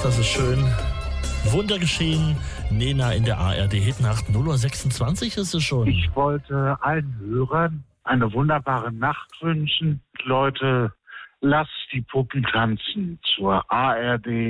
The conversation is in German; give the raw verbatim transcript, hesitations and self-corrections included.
das ist schön. Wunder geschehen. Nena in der A R D-Hitnacht. null Uhr sechsundzwanzig ist es schon. Ich wollte allen Hörern eine wunderbare Nacht wünschen. Leute, lasst die Puppen tanzen zur A R D